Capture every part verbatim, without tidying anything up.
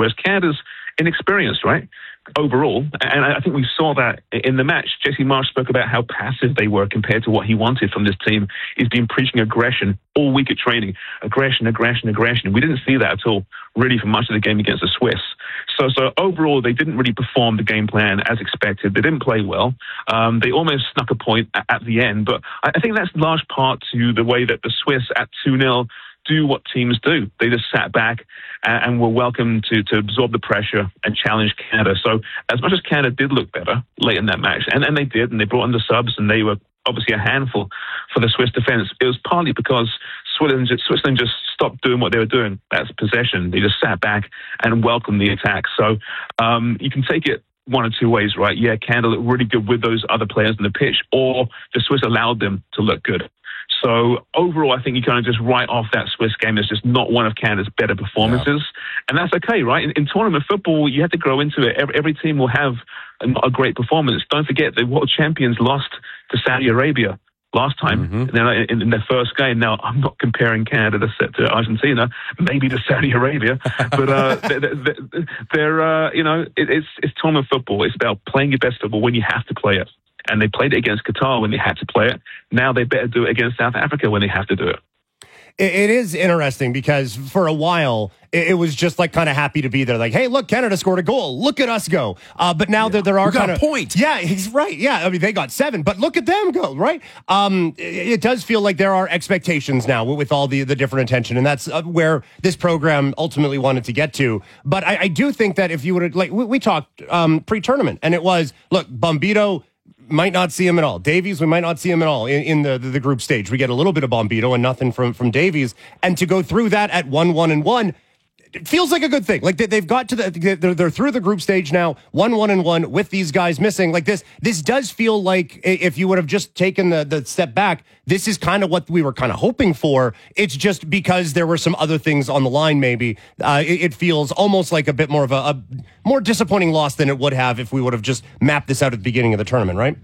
whereas Canada's inexperienced, right? Overall, and I think we saw that in the match. Jesse Marsch spoke about how passive they were compared to what he wanted from this team. He's been preaching aggression all week at training. Aggression, aggression, aggression. We didn't see that at all, really, for much of the game against the Swiss. So, so overall, they didn't really perform the game plan as expected. They didn't play well. Um, they almost snuck a point at, at the end, but I, I think that's large part to the way that the Swiss at two nil do what teams do. They just sat back and, and were welcome to, to absorb the pressure and challenge Canada. So as much as Canada did look better late in that match, and, and they did, and they brought in the subs, and they were obviously a handful for the Swiss defense, it was partly because Switzerland just, Switzerland just stopped doing what they were doing. That's possession. They just sat back and welcomed the attack. So um, you can take it one or two ways, right? Yeah, Canada looked really good with those other players on the pitch, or the Swiss allowed them to look good. So overall, I think you kind of just write off that Swiss game as just not one of Canada's better performances. Yeah. And that's okay, right? In, in tournament football, you have to grow into it. Every, every team will have a, a great performance. Don't forget, the world champions lost to Saudi Arabia last time mm-hmm. in, in their first game. Now, I'm not comparing Canada to, to Argentina, maybe to Saudi Arabia, but uh, they're, they're, they're uh, you know, it, it's, it's tournament football. It's about playing your best football when you have to play it. And they played it against Qatar when they had to play it. Now they better do it against South Africa when they have to do it. It is interesting because for a while, it was just like kind of happy to be there. Like, hey, look, Canada scored a goal. Look at us go. Uh, but now yeah. there, there are kind of point. Yeah, he's right. Yeah, I mean, they got seven, but look at them go, right? Um, it, it does feel like there are expectations now with all the, the different attention. And that's uh, where this program ultimately wanted to get to. But I, I do think that if you would have, like, we, we talked um, pre-tournament, and it was, look, Bombito, might not see him at all. Davies, we might not see him at all in, in the, the, the group stage. We get a little bit of Bombito and nothing from, from Davies. And to go through that at one, one, and one, it feels like a good thing. Like they, they've got to the, they're, they're through the group stage now, one, one, and one with these guys missing. Like this, this does feel like if you would have just taken the, the step back, this is kind of what we were kind of hoping for. It's just because there were some other things on the line, maybe. Uh, it, it feels almost like a bit more of a, a more disappointing loss than it would have if we would have just mapped this out at the beginning of the tournament, right?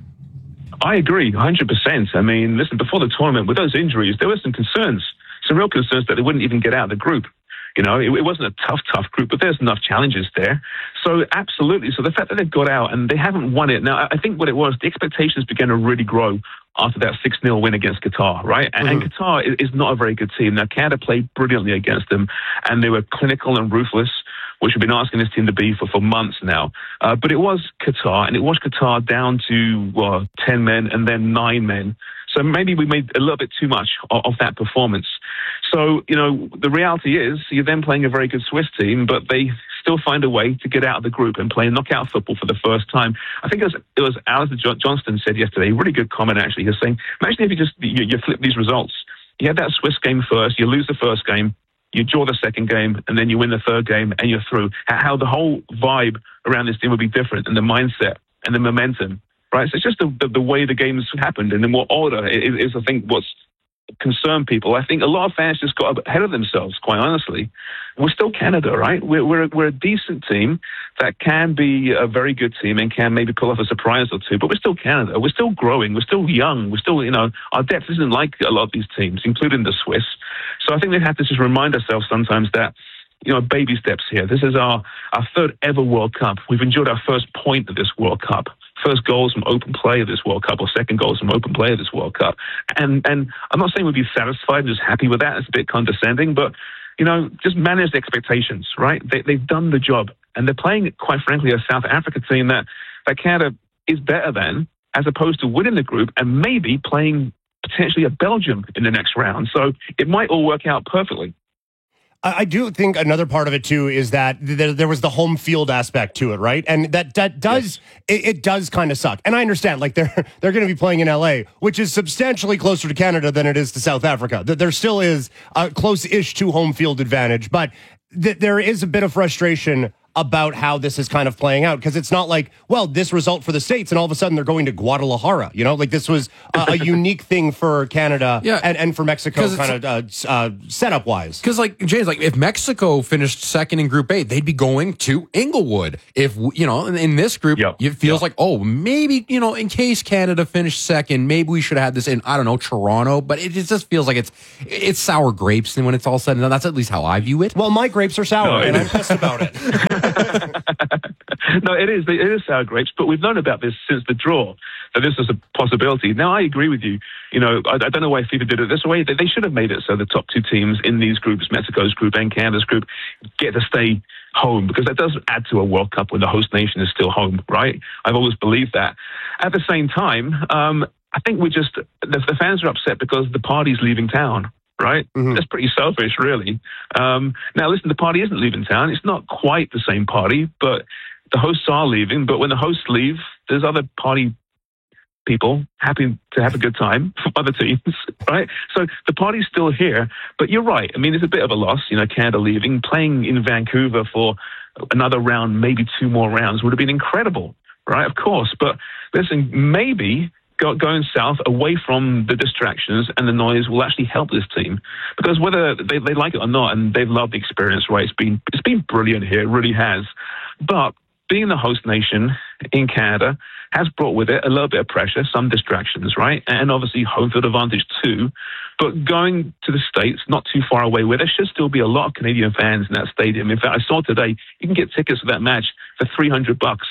I agree, one hundred percent. I mean, listen, before the tournament, with those injuries, there were some concerns, some real concerns that they wouldn't even get out of the group. You know, it, it wasn't a tough, tough group, but there's enough challenges there. So absolutely. So the fact that they've got out and they haven't won it. Now, I think what it was, the expectations began to really grow after that six nil win against Qatar, right? And, mm-hmm. and Qatar is, is not a very good team. Now, Canada played brilliantly against them, and they were clinical and ruthless, which we've been asking this team to be for, for months now. Uh, but it was Qatar, and it was Qatar down to well, ten men and then nine men. So maybe we made a little bit too much of, of that performance. So, you know, the reality is you're then playing a very good Swiss team, but they still find a way to get out of the group and play knockout football for the first time. I think it was, it was Alistair Johnston said yesterday, a really good comment actually. He was saying, imagine if you just you, you flip these results. You had that Swiss game first, you lose the first game, you draw the second game, and then you win the third game, and you're through. How the whole vibe around this team would be different, and the mindset and the momentum, right? So it's just the, the, the way the games happened, and in what order is, is, I think, what's concerned people. I think a lot of fans just got ahead of themselves, quite honestly. We're still Canada, right? We're, we're, we're a decent team that can be a very good team and can maybe pull off a surprise or two, but we're still Canada. We're still growing. We're still young. We're still, you know, our depth isn't like a lot of these teams, including the Swiss. So I think we have to just remind ourselves sometimes that, you know, baby steps here. This is our, our third ever World Cup. We've enjoyed our first point of this World Cup. First goals from open play of this World Cup, or second goals from open play of this World Cup. And and I'm not saying we'd be satisfied and just happy with that. It's a bit condescending, but, you know, just manage the expectations, right? They, they've done the job. And they're playing, quite frankly, a South Africa team that, that Canada is better than, as opposed to winning the group and maybe playing potentially a Belgium in the next round. So it might all work out perfectly. I do think another part of it too is that there, there was the home field aspect to it, right? And that that does yes. it, it does kind of suck. And I understand, like they're they're going to be playing in L A, which is substantially closer to Canada than it is to South Africa. There still is a close-ish to home field advantage, but th- there is a bit of frustration about how this is kind of playing out? Because it's not like, well, this result for the States and all of a sudden they're going to Guadalajara. You know, like this was a, a unique thing for Canada yeah. and, and for Mexico kind of uh, uh, setup wise. Because like, James, like if Mexico finished second in Group A, they'd be going to Inglewood. If, you know, in, in this group, yep. it feels yep. like, oh, maybe, you know, in case Canada finished second, maybe we should have had this in, I don't know, Toronto. But it just feels like it's it's sour grapes. And when it's all said and done, that's at least how I view it. Well, my grapes are sour, no, and I'm pissed about it. No, it is. It is sour grapes, but we've known about this since the draw, that this is a possibility. Now, I agree with you. You know, I, I don't know why FIFA did it this way. They, they should have made it so the top two teams in these groups, Mexico's group and Canada's group, get to stay home, because that does add to a World Cup when the host nation is still home, right? I've always believed that. At the same time, um, I think we just, the, the fans are upset because the party's leaving town. Right? Mm-hmm. That's pretty selfish, really. Um, now, listen, the party isn't leaving town. It's not quite the same party, but the hosts are leaving. But when the hosts leave, there's other party people happy to have a good time from other teams, right? So the party's still here. But you're right. I mean, it's a bit of a loss, you know, Canada leaving. Playing in Vancouver for another round, maybe two more rounds, would have been incredible, right? Of course. But listen, maybe going south away from the distractions and the noise will actually help this team, because whether they, they like it or not, and they've loved the experience, right? It's been it's been brilliant here, it really has. But being the host nation in Canada has brought with it a little bit of pressure, some distractions, right? And obviously home field advantage too. But going to the States, not too far away, where there should still be a lot of Canadian fans in that stadium. In fact, I saw today you can get tickets for that match for three hundred bucks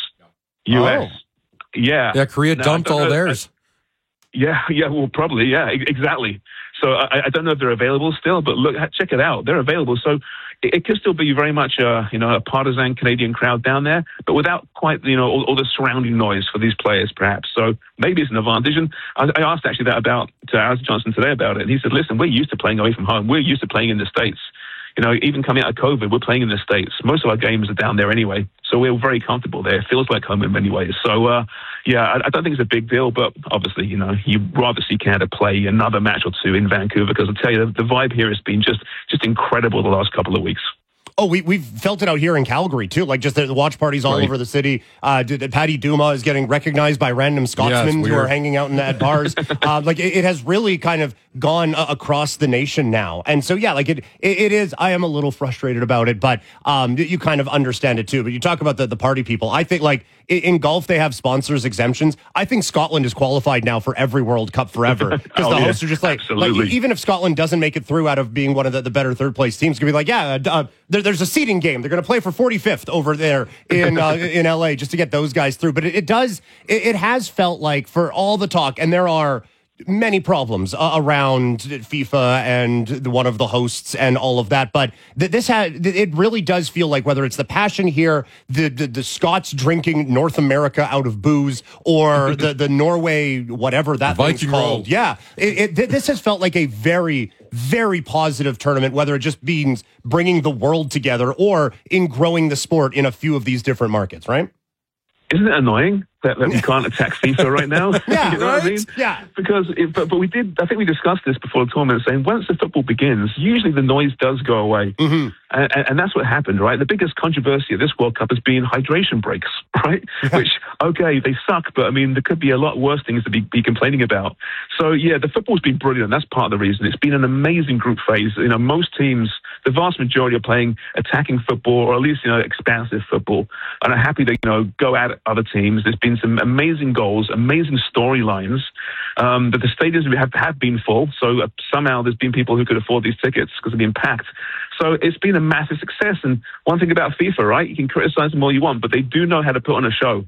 U S. Oh. Yeah. Yeah, Korea now, dumped all theirs. Yeah, yeah, well, probably, yeah, exactly. So I, I don't know if they're available still, but look, check it out. They're available. So it, it could still be very much a, you know, a partisan Canadian crowd down there, but without quite, you know, all, all the surrounding noise for these players, perhaps. So maybe it's an advantage. And I, I asked actually that about to Alistair Johnston today about it. And he said, listen, we're used to playing away from home. We're used to playing in the States. You know, even coming out of COVID, we're playing in the States. Most of our games are down there anyway. So we're very comfortable there. It feels like home in many ways. So, uh, yeah, I, I don't think it's a big deal, but obviously, you know, you'd rather see Canada play another match or two in Vancouver, because I'll tell you, the, the vibe here has been just, just incredible the last couple of weeks. Oh, we, we've felt it out here in Calgary, too. Like, just the, the watch parties all right. over the city. Uh, Patty Duma is getting recognized by random Scotsmen yeah, who are hanging out in at bars. uh, like, it, it has really kind of gone uh, across the nation now. And so, yeah, like, it, it it is, I am a little frustrated about it, but um, you kind of understand it, too. But you talk about the, the party people. I think, like, in golf, they have sponsors exemptions. I think Scotland is qualified now for every World Cup forever, because oh, the hosts yeah. are just like, like, even if Scotland doesn't make it through out of being one of the, the better third place teams, going to be like, yeah, uh, there, there's a seeding game. They're going to play for forty-fifth over there in uh, in L A just to get those guys through. But it, it does, it, it has felt like, for all the talk, and there are many problems uh, around FIFA and the, one of the hosts and all of that, but th- this had it really does feel like, whether it's the passion here, the the, the Scots drinking North America out of booze, or the the Norway whatever that Viking thing's called, roll. yeah, it, it, th- this has felt like a very very positive tournament, whether it just means bringing the world together or in growing the sport in a few of these different markets, right? Isn't it annoying that, that we can't attack FIFA right now? Yeah, you know right? what I mean? Yeah. Because, it, but, but we did, I think we discussed this before the tournament, saying once the football begins, usually the noise does go away. Mm-hmm. And, and, and that's what happened, right? The biggest controversy of this World Cup has been hydration breaks, right? Which, okay, they suck, but I mean, there could be a lot worse things to be, be complaining about. So, yeah, the football's been brilliant. That's part of the reason. It's been an amazing group phase. You know, most teams, the vast majority are playing attacking football, or at least, you know, expansive football, and are happy to, you know, go at other teams. There's been some amazing goals, amazing storylines. Um, but the stadiums have, have been full, so uh, somehow there's been people who could afford these tickets because they've been packed. So it's been a massive success. And one thing about FIFA, right, you can criticize them all you want, but they do know how to put on a show.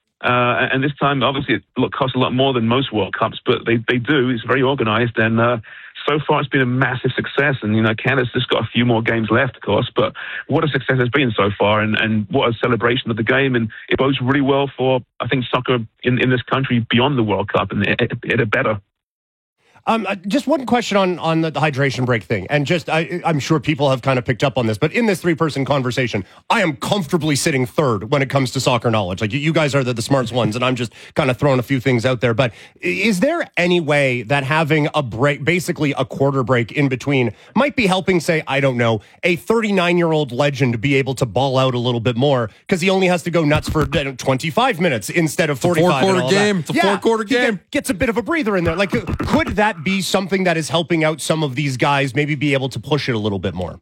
Uh, and this time, obviously, it costs a lot more than most World Cups, but they, they do. It's very organized, and uh, so far it's been a massive success. And, you know, Canada's just got a few more games left, of course, but what a success it's been so far, and, and what a celebration of the game. And it bodes really well for, I think, soccer in, in this country beyond the World Cup, and it, it, it better. Um, uh, just one question on, on the, the hydration break thing. And just, I, I'm sure people have kind of picked up on this, but in this three-person conversation, I am comfortably sitting third when it comes to soccer knowledge. Like, you, you guys are the, the smart ones, and I'm just kind of throwing a few things out there. But is there any way that having a break, basically a quarter break in between, might be helping, say, I don't know, a thirty-nine-year-old legend be able to ball out a little bit more because he only has to go nuts for you know, twenty-five minutes instead of forty-five? It's a four-quarter game. It's a yeah, four-quarter game. Get, gets a bit of a breather in there. Like, could that be something that is helping out some of these guys, maybe be able to push it a little bit more?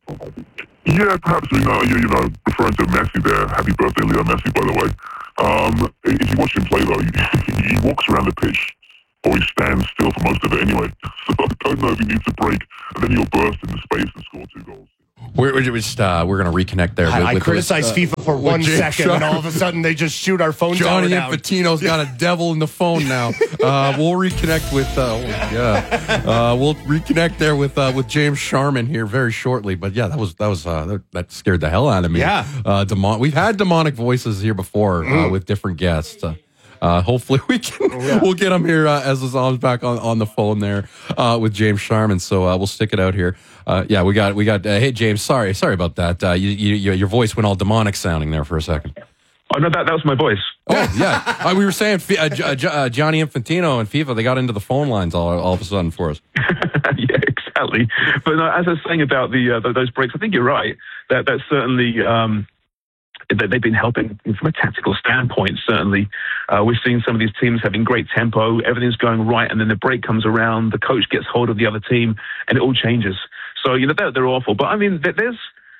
Yeah, perhaps. You know, you, you know, referring to Messi there. Happy birthday, Leo Messi, by the way. Um, if you watch him play, though, he, he walks around the pitch, or he stands still for most of it anyway. So I don't know if he needs a break, and then he'll burst into space and score two goals. We're, we're just uh, we're going to reconnect there. I, with, I with, criticize with, uh, FIFA for one James second, Sharp. and all of a sudden they just shoot our phone Johnny down. Infantino's got a devil in the phone now. Uh, we'll reconnect with uh, oh, yeah. Uh, we'll reconnect there with uh, with James Sharman here very shortly. But yeah, that was that was uh, that scared the hell out of me. Yeah, uh, demon- we've had demonic voices here before uh, mm. with different guests. Uh, Uh, hopefully we can yeah. we'll get him here uh, as Azam's back on, on the phone there uh, with James Sharman. So uh, we'll stick it out here. Uh, yeah, we got we got. Uh, hey James, sorry sorry about that. Uh, you, you, your voice went all demonic sounding there for a second. Oh no, that that was my voice. Oh yeah, uh, we were saying uh, uh, Johnny Infantino and FIFA, they got into the phone lines all all of a sudden for us. Yeah, exactly. But uh, as I was saying about the uh, those breaks, I think you're right. That that's certainly. Um, that they've been helping from a tactical standpoint, certainly. Uh, we're seeing some of these teams having great tempo, everything's going right, and then the break comes around, the coach gets hold of the other team, and it all changes. So, you know, they're, they're awful. But, I mean, there's...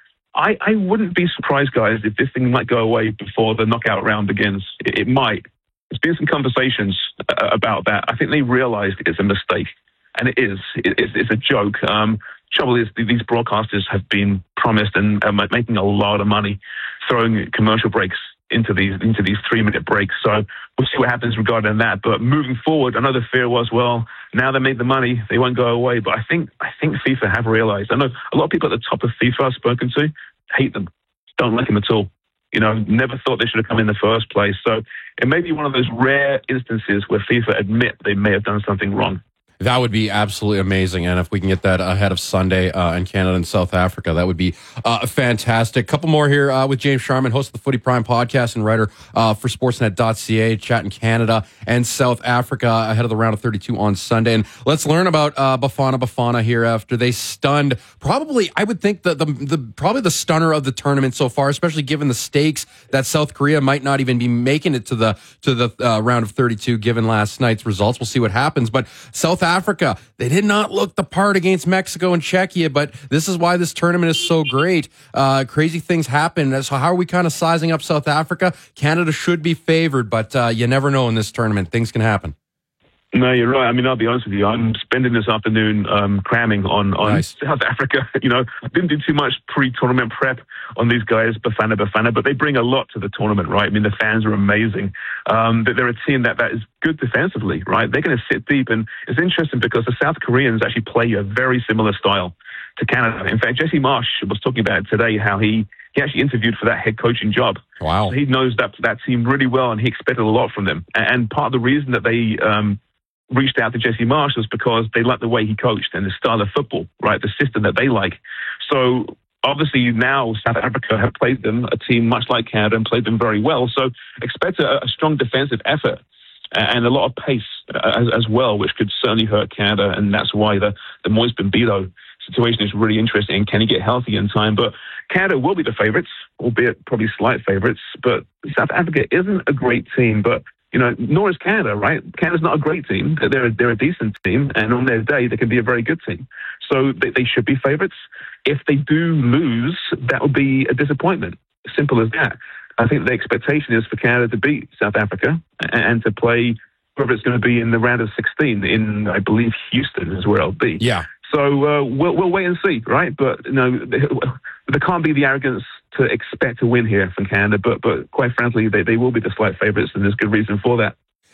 I, I wouldn't be surprised, guys, if this thing might go away before the knockout round begins. It, it might. There's been some conversations uh, about that. I think they realized it's a mistake, and it is. It, it's, it's a joke. Um, trouble is, these broadcasters have been promised and uh, making a lot of money throwing commercial breaks into these into these three-minute breaks. So we'll see what happens regarding that. But moving forward, another fear was, well, now they made the money, they won't go away. But I think I think FIFA have realized. I know a lot of people at the top of FIFA I've spoken to hate them, don't like them at all. You know, never thought they should have come in the first place. So it may be one of those rare instances where FIFA admit they may have done something wrong. That would be absolutely amazing. And if we can get that ahead of Sunday uh, in Canada and South Africa, that would be uh, fantastic. Couple more here uh, with James Sharman, host of the Footy Prime podcast and writer uh, for Sportsnet dot C A, chatting Canada and South Africa ahead of the round of thirty-two on Sunday. And let's learn about uh, Bafana Bafana here after they stunned, probably, I would think, the, the, the probably the stunner of the tournament so far, especially given the stakes that South Korea might not even be making it to the, to the uh, round of thirty-two given last night's results. We'll see what happens. But South Africa, they did not look the part against Mexico and Czechia, but this is why this tournament is so great. Uh, crazy things happen. So how are we kind of sizing up South Africa? Canada should be favored, but uh, you never know in this tournament. Things can happen. No, you're right. I mean, I'll be honest with you. I'm spending this afternoon um, cramming on, on nice. South Africa. You know, I didn't do too much pre-tournament prep on these guys, Bafana Bafana, but they bring a lot to the tournament, right? I mean, the fans are amazing. Um, they're a team that, that is good defensively, right? They're going to sit deep. And it's interesting because the South Koreans actually play a very similar style to Canada. In fact, Jesse Marsh was talking about it today, how he, he actually interviewed for that head coaching job. Wow. So he knows that, that team really well, and he expected a lot from them. And part of the reason that they... Um, reached out to Jesse Marsh was because they liked the way he coached and the style of football, right? The system that they like. So obviously now South Africa have played them, a team much like Canada, and played them very well. So expect a, a strong defensive effort and a lot of pace as, as well, which could certainly hurt Canada. And that's why the, the Moise Bambito situation is really interesting. Can he get healthy in time? But Canada will be the favorites, albeit probably slight favorites. But South Africa isn't a great team, but you know, nor is Canada, right? Canada's not a great team. They're a, they're a decent team, and on their day, they can be a very good team. So they, they should be favorites. If they do lose, that would be a disappointment. Simple as that. I think the expectation is for Canada to beat South Africa and, and to play, whether it's going to be in the round of sixteen in, I believe, Houston is where it'll be. Yeah. So uh, we'll, we'll wait and see, right? But you know, there can't be the arrogance to expect to win here from Canada, but but quite frankly, they, they will be the slight favourites, and there's good reason for that.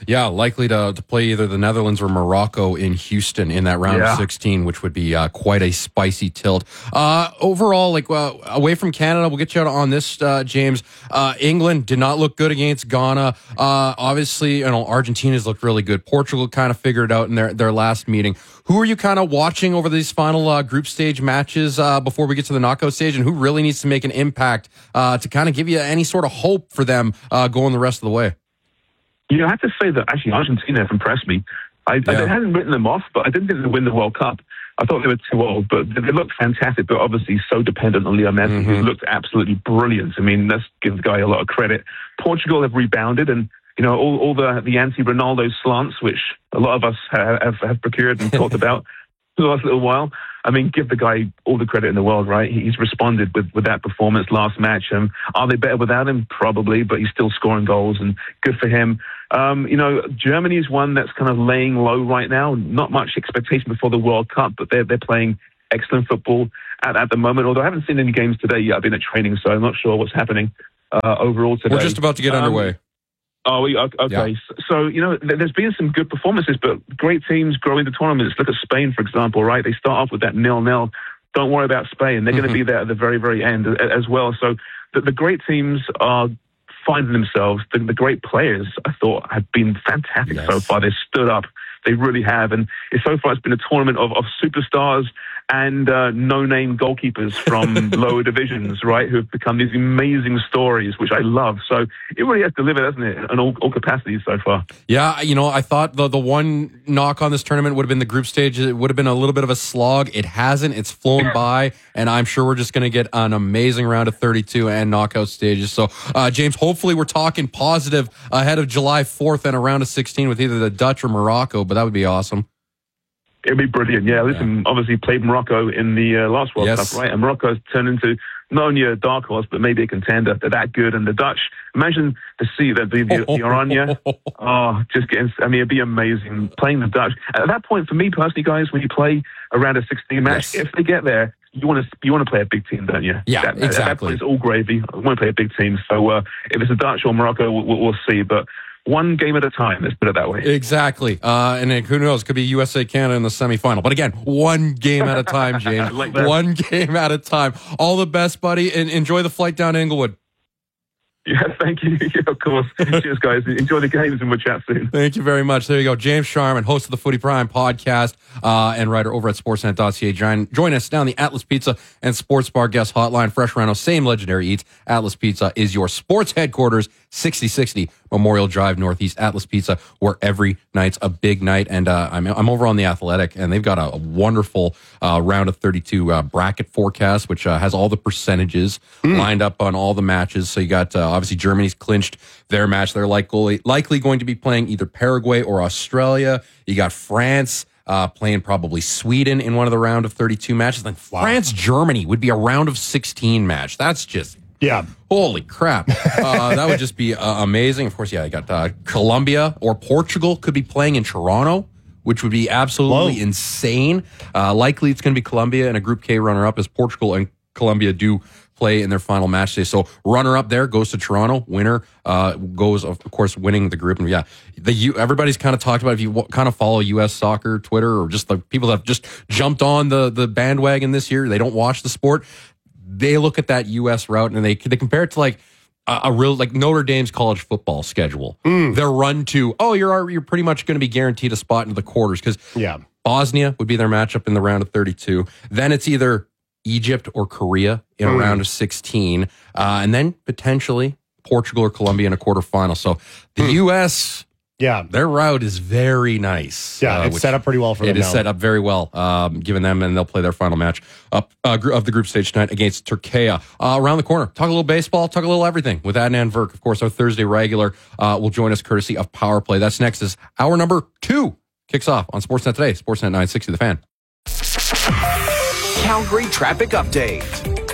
Yeah, likely to, to play either the Netherlands or Morocco in Houston in that round yeah. of sixteen, which would be uh, quite a spicy tilt. Uh, overall, like uh, away from Canada, we'll get you out on this, uh, James. Uh, England did not look good against Ghana. Uh, obviously, you know, Argentina's looked really good. Portugal kind of figured it out in their, their last meeting. Who are you kind of watching over these final uh, group stage matches uh, before we get to the knockout stage, and who really needs to make an impact uh, to kind of give you any sort of hope for them uh, going the rest of the way? You know, I have to say that actually Argentina have impressed me. I, yeah. I hadn't written them off, but I didn't think they'd win the World Cup. I thought they were too old, but they looked fantastic, but obviously so dependent on Leo Messi, mm-hmm. who looked absolutely brilliant. I mean, let's give the guy a lot of credit. Portugal have rebounded, and, you know, all, all the, the anti-Ronaldo slants, which a lot of us have, have, have procured and talked about for the last little while. I mean, give the guy all the credit in the world, right? He's responded with, with that performance last match. Um, are they better without him? Probably, but he's still scoring goals, and good for him. Um, you know, Germany's one that's kind of laying low right now. Not much expectation before the World Cup, but they're, they're playing excellent football at, at the moment. Although I haven't seen any games today yet. I've been at training, so I'm not sure what's happening uh, overall today. We're just about to get um, underway. Oh, okay. Yeah. So, you know, there's been some good performances, but great teams grow into tournaments. Look at Spain, for example, right? They start off with that nil-nil. Don't worry about Spain. They're mm-hmm. going to be there at the very, very end as well. So the, the great teams are finding themselves. The, the great players, I thought, have been fantastic yes. so far. They've stood up. They really have. And it's, so far, it's been a tournament of, of superstars and uh, no-name goalkeepers from lower divisions, right, who have become these amazing stories, which I love. So it really has delivered, hasn't it, in all, all capacities so far. Yeah, you know, I thought the, the one knock on this tournament would have been the group stage. It would have been a little bit of a slog. It hasn't. It's flown by, and I'm sure we're just going to get an amazing round of thirty-two and knockout stages. So, uh, James, hopefully we're talking positive ahead of July fourth and a round of sixteen with either the Dutch or Morocco, but that would be awesome. It'd be brilliant. Yeah, listen, yeah. obviously played Morocco in the uh, last World yes. Cup, right? And Morocco's turned into not only a dark horse, but maybe a contender. They're that good. And the Dutch, imagine to see that the, the, the Oranje, oh, just getting, I mean, it'd be amazing playing the Dutch. At that point, for me personally, guys, when you play a round of sixteen match, yes. if they get there, you want to you want to play a big team, don't you? Yeah, that, exactly. At that point, it's all gravy. I want to play a big team. So uh, if it's a Dutch or Morocco, we'll, we'll see. But one game at a time, let's put it that way. Exactly. Uh, and then who knows, could be U S A Canada in the semifinal. But again, one game at a time, James. like one game at a time. All the best, buddy, and enjoy the flight down to Inglewood. Yeah, thank you. Yeah, of course. Cheers, guys. Enjoy the games, and we'll chat soon. Thank you very much. There you go. James Sharman, host of the Footy Prime podcast uh, and writer over at sportsnet dot c a. Join, join us down the Atlas Pizza and Sports Bar guest hotline. Fresh around those same legendary eats. Atlas Pizza is your sports headquarters. sixty sixty Memorial Drive Northeast. Atlas Pizza, where every night's a big night. And uh, I'm, I'm over on the Athletic, and they've got a, a wonderful uh, round of thirty-two uh, bracket forecast, which uh, has all the percentages mm. lined up on all the matches. So you got, uh, obviously, Germany's clinched their match. They're likely, likely going to be playing either Paraguay or Australia. You got France uh, playing probably Sweden in one of the round of thirty-two matches. Then wow. France-Germany would be a round of sixteen match. That's just... Yeah. Holy crap. Uh, that would just be uh, amazing. Of course, yeah, you got uh, Colombia or Portugal could be playing in Toronto, which would be absolutely Whoa. insane. Uh, likely it's going to be Colombia and a Group K runner-up, as Portugal and Colombia do play in their final match day. So runner-up there goes to Toronto. Winner uh, goes, of course, winning the group. And yeah, the U, everybody's kind of talked about, if you w- kind of follow U S soccer Twitter, or just the people that have just jumped on the, the bandwagon this year, they don't watch the sport. They look at that U S route and they they compare it to like a, a real, like Notre Dame's college football schedule. Mm. Their run to, oh, you're you're pretty much going to be guaranteed a spot into the quarters, because yeah. Bosnia would be their matchup in the round of thirty-two. Then it's either Egypt or Korea in a mm. round of sixteen, uh, and then potentially Portugal or Colombia in a quarterfinal. So the mm. U S, yeah, their route is very nice. Yeah, uh, it's set up pretty well for them. It is now. set up very well, um, given them, and they'll play their final match up uh, of the group stage tonight against Turkey. Uh, around the corner, talk a little baseball, talk a little everything with Adnan Virk. Of course, our Thursday regular uh, will join us courtesy of Power Play. That's next as hour number two kicks off on Sportsnet today. Sportsnet nine sixty, The Fan. Calgary traffic update.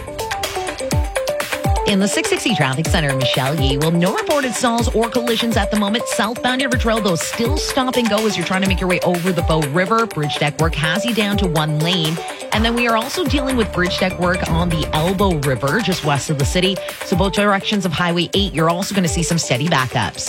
In the six sixty Traffic Center, Michelle Yee. Well, no reported stalls or collisions at the moment. Southbound River Trail, though, still stop and go as you're trying to make your way over the Bow River. Bridge deck work has you down to one lane. And then we are also dealing with bridge deck work on the Elbow River, just west of the city. So both directions of Highway eight, you're also going to see some steady backups.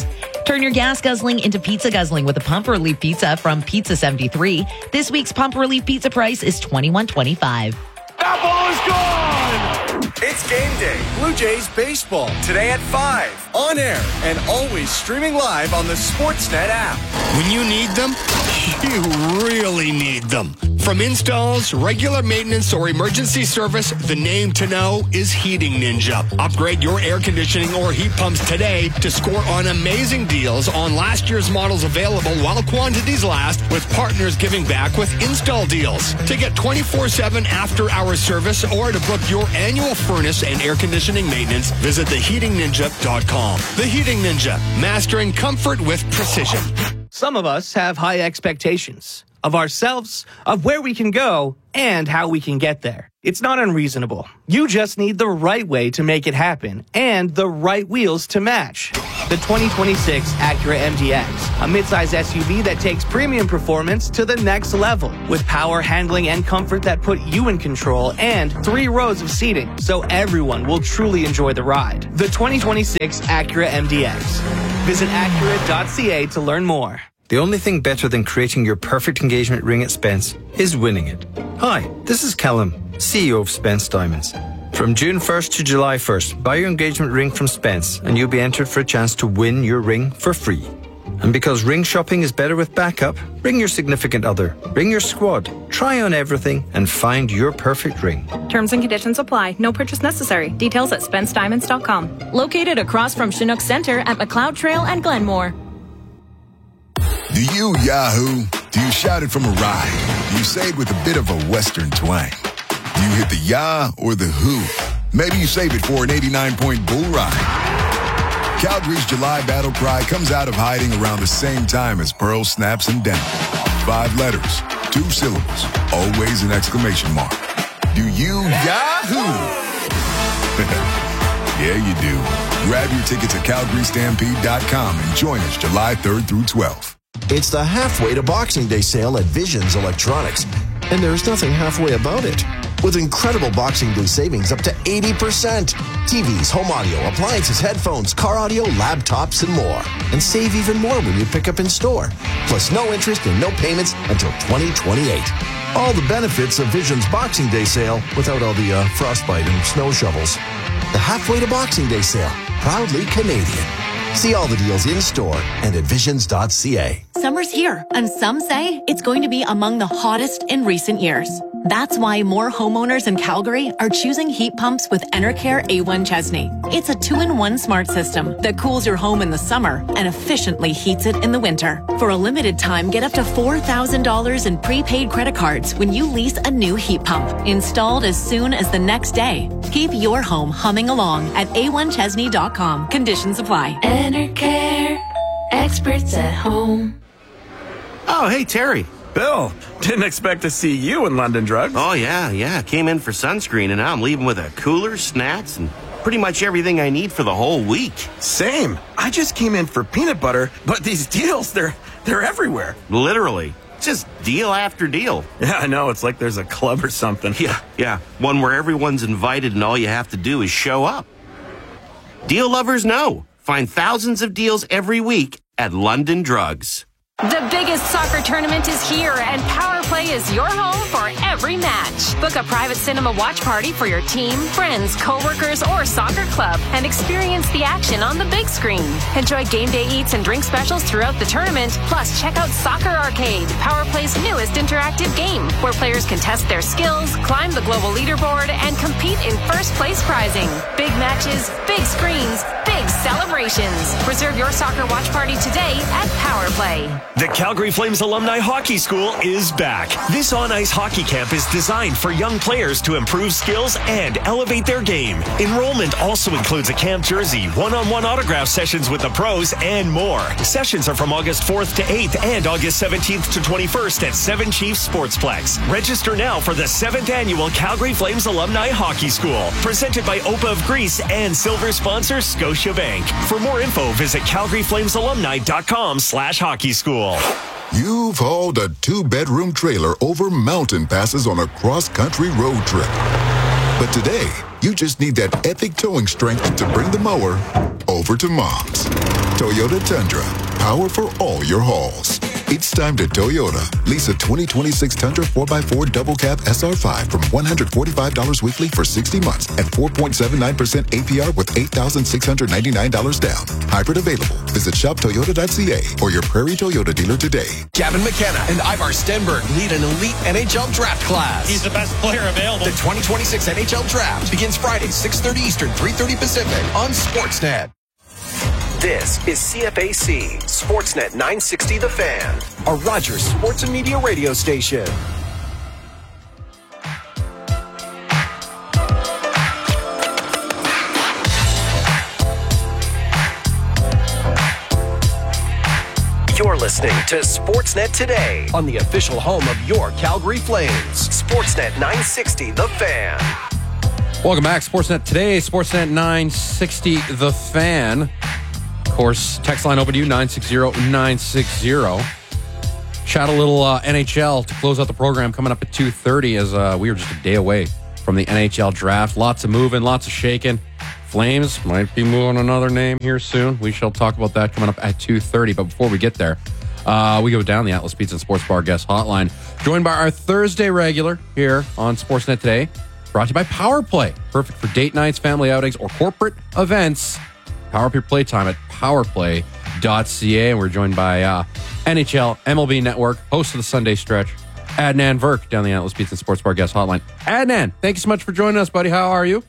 Turn your gas guzzling into pizza guzzling with a Pump Relief pizza from Pizza seventy-three. This week's Pump Relief pizza price is twenty-one twenty-five. That ball is gone! It's game day. Blue Jays baseball. Today at five. On air and always streaming live on the Sportsnet app. When you need them, you really need them. From installs, regular maintenance, or emergency service, the name to know is Heating Ninja. Upgrade your air conditioning or heat pumps today to score on amazing deals on last year's models available while quantities last, with partners giving back with install deals. To get twenty-four seven after-hour service or to book your annual furnace and air conditioning maintenance, visit the heating ninja dot com. The Heating Ninja, mastering comfort with precision. Some of us have high expectations of ourselves, of where we can go, and how we can get there. It's not unreasonable. You just need the right way to make it happen and the right wheels to match. The twenty twenty-six Acura M D X, a midsize S U V that takes premium performance to the next level with power, handling, and comfort that put you in control, and three rows of seating so everyone will truly enjoy the ride. The twenty twenty-six Acura M D X. Visit Acura dot C A to learn more. The only thing better than creating your perfect engagement ring at Spence is winning it. Hi, this is Callum, C E O of Spence Diamonds. From June first to July first, buy your engagement ring from Spence and you'll be entered for a chance to win your ring for free. And because ring shopping is better with backup, bring your significant other, bring your squad, try on everything and find your perfect ring. Terms and conditions apply. No purchase necessary. Details at spence diamonds dot com. Located across from Chinook Center at McLeod Trail and Glenmore. Do you Yahoo? Do you shout it from a ride? Do you say it with a bit of a Western twang? Do you hit the Yah or the Who? Maybe you save it for an eighty-nine point bull ride. Calgary's July battle cry comes out of hiding around the same time as Pearl snaps and down. Five letters, two syllables, always an exclamation mark. Do you Yahoo? Yeah, you do. Grab your tickets at calgary stampede dot com and join us July third through twelfth. It's the halfway to Boxing Day sale at Visions Electronics, and there's nothing halfway about it. With incredible Boxing Day savings up to eighty percent. T Vs, home audio, appliances, headphones, car audio, laptops, and more. And save even more when you pick up in store. Plus no interest and no payments until twenty twenty-eight. All the benefits of Visions Boxing Day sale without all the uh, frostbite and snow shovels. The halfway to Boxing Day sale, proudly Canadian. See all the deals in store and at visions dot c a. Summer's here, and some say it's going to be among the hottest in recent years. That's why more homeowners in Calgary are choosing heat pumps with Enercare A one Chesney. It's a two-in-one smart system that cools your home in the summer and efficiently heats it in the winter. For a limited time, get up to four thousand dollars in prepaid credit cards when you lease a new heat pump, installed as soon as the next day. Keep your home humming along at a one chesney dot com. Conditions apply. Enercare, experts at home. Oh, hey, Terry. Bill, didn't expect to see you in London Drugs. Oh, yeah, yeah. Came in for sunscreen, and now I'm leaving with a cooler, snacks, and pretty much everything I need for the whole week. Same. I just came in for peanut butter, but these deals, they're they're everywhere. Literally. Just deal after deal. Yeah, I know. It's like there's a club or something. Yeah, yeah. One where everyone's invited and all you have to do is show up. Deal lovers know. Find thousands of deals every week at London Drugs. The biggest soccer tournament is here, and Power Play is your home for every match. Book a private cinema watch party for your team, friends, coworkers, or soccer club, and experience the action on the big screen. Enjoy game day eats and drink specials throughout the tournament. Plus, check out Soccer Arcade, Power Play's newest interactive game, where players can test their skills, climb the global leaderboard, and compete in first place prizing. Big matches, big screens, big celebrations. Reserve your soccer watch party today at Power Play. The Calgary Flames Alumni Hockey School is back. This on-ice hockey camp is designed for young players to improve skills and elevate their game. Enrollment also includes a camp jersey, one-on-one autograph sessions with the pros, and more. Sessions are from August fourth to eighth and August seventeenth to twenty-first at Seven Chiefs Sportsplex. Register now for the seventh Annual Calgary Flames Alumni Hockey School, presented by O P A of Greece and silver sponsor Scotiabank. For more info, visit calgary flames alumni dot com slash hockey school. You've hauled a two-bedroom trailer over mountain passes on a cross-country road trip. But today, you just need that epic towing strength to bring the mower over to Mom's. Toyota Tundra, power for all your hauls. It's time to Toyota. Lease a twenty twenty-six Tundra four by four Double Cab S R five from one hundred forty-five dollars weekly for sixty months and four point seven nine percent A P R with eight thousand six hundred ninety-nine dollars down. Hybrid available. Visit shop toyota dot c a or your Prairie Toyota dealer today. Gavin McKenna and Ivar Stenberg lead an elite N H L draft class. He's the best player available. The twenty twenty-six N H L draft begins Friday, six thirty Eastern, three thirty Pacific on Sportsnet. This is C F A C, Sportsnet nine sixty The Fan, a Rogers Sports and Media radio station. You're listening to Sportsnet Today on the official home of your Calgary Flames. Sportsnet nine sixty The Fan. Welcome back, Sportsnet Today, Sportsnet nine sixty The Fan. Of course, text line open to you, nine six zero nine six zero. Chat a little uh, N H L to close out the program coming up at two thirty as uh, we are just a day away from the N H L draft. Lots of moving, lots of shaking. Flames might be moving another name here soon. We shall talk about that coming up at two thirty. But before we get there, uh, we go down the Atlas Pizza and Sports Bar guest hotline, joined by our Thursday regular here on Sportsnet Today, brought to you by Power Play. Perfect for date nights, family outings, or corporate events. Power Play playtime at power play dot c a. And we're joined by uh, N H L, M L B Network, host of the Sunday Stretch, Adnan Virk, down the Atlas Pizza and Sports Bar guest hotline. Adnan, thank you so much for joining us, buddy. How are you?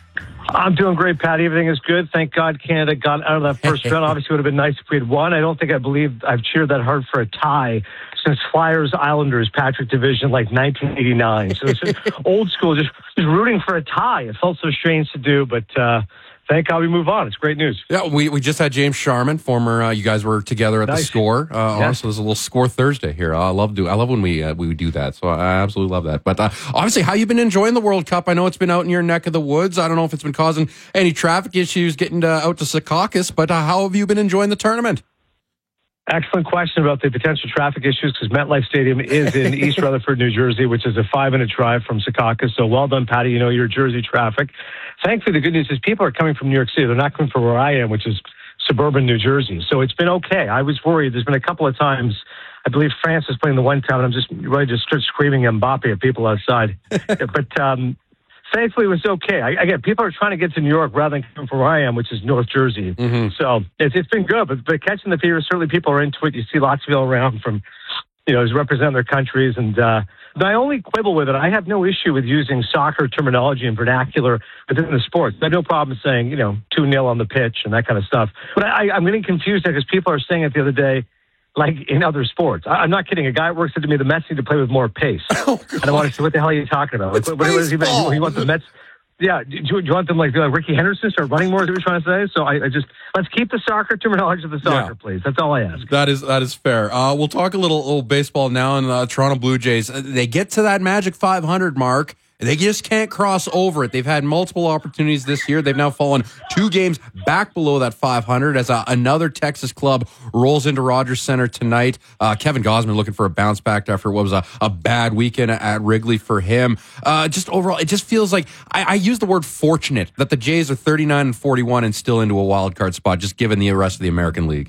I'm doing great, Patty. Everything is good. Thank God Canada got out of that first round. Obviously, it would have been nice if we had won. I don't think I believe I've cheered that hard for a tie since Flyers Islanders Patrick Division like nineteen eighty-nine. So it's just old school, just, just rooting for a tie. It felt so strange to do, but uh, thank God we move on. It's great news. Yeah, we, we just had James Sharman, former. Uh, you guys were together at nice. the Score. Uh, yeah. Also, there's a little Score Thursday here. I love do. I love when we uh, we do that. So I absolutely love that. But uh, obviously, how you been enjoying the World Cup? I know it's been out in your neck of the woods. I don't know if it's been causing any traffic issues getting to, out to Secaucus. But uh, how have you been enjoying the tournament? Excellent question about the potential traffic issues, because MetLife Stadium is in East Rutherford, New Jersey, which is a five-minute drive from Secaucus. So well done, Patty. You know your Jersey traffic. Thankfully, the good news is people are coming from New York City. They're not coming from where I am, which is suburban New Jersey. So it's been okay. I was worried. There's been a couple of times, I believe France is playing the one time, and I'm just ready to start screaming Mbappe at people outside. But um, thankfully, it was okay. I, again, people are trying to get to New York rather than coming from where I am, which is North Jersey. Mm-hmm. So it's, it's been good. But, but catching the fever, certainly people are into it. You see lots of people around from, you know, who's represent their countries. And uh, my only quibble with it, I have no issue with using soccer terminology and vernacular within the sport. I have no problem saying, you know, two nil on the pitch and that kind of stuff. But I, I'm getting confused because people are saying it the other day, like in other sports. I, I'm not kidding. A guy at work said to me, the Mets need to play with more pace. Oh, and I want to say, what the hell are you talking about? Like, what, what is he, he wants the Mets... Yeah, do you, do you want them like, like Ricky Henderson start running more? Is what you're trying to say? So I, I just let's keep the soccer terminology of the soccer, yeah. please. That's all I ask. That is that is fair. Uh, we'll talk a little, little baseball now. And uh, Toronto Blue Jays, they get to that magic five hundred mark. They just can't cross over it. They've had multiple opportunities this year. They've now fallen two games back below that five hundred as uh, another Texas club rolls into Rogers Center tonight. Uh, Kevin Gausman looking for a bounce back after what was a, a bad weekend at Wrigley for him. Uh, just overall, it just feels like I, I use the word fortunate that the Jays are thirty-nine and forty-one and still into a wild card spot, just given the rest of the American League.